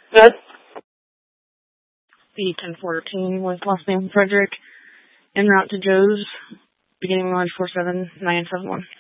Good. B1014 with last name Frederick, en route to Joe's, beginning Lodge 47971.